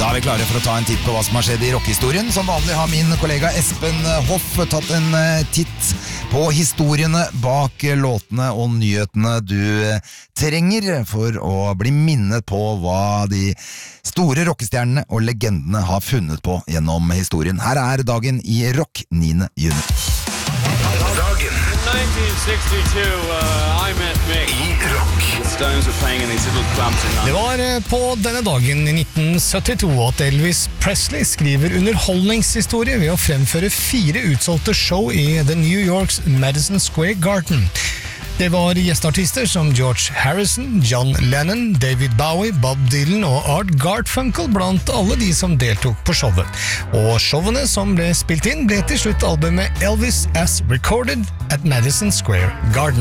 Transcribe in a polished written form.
Da er vi klare for å ta en titt på hva som har skjedd i rockehistorien. Som vanlig har min kollega Espen Hoff tatt en titt på historiene bak låtene og nyhetene du trenger for å bli minnet på hva de store rockestjernene og legendene har funnet på gjennom historien. Her er dagen i rock 9. juni. Dagen 1962, I Met Mick. i rock. Stones were playing in these little clubs in Det London. var på denne dagen i 1972 at Elvis Presley skriver underholdningshistorie ved å fremføre 4 utsolgte show i The New York's Madison Square Garden. Det var gjestartister som George Harrison, John Lennon, David Bowie, Bob Dylan og Art Garfunkel blant alle de som deltok på showet. Og showene som ble spilt inn ble til slutt albumet Elvis as Recorded at Madison Square Garden.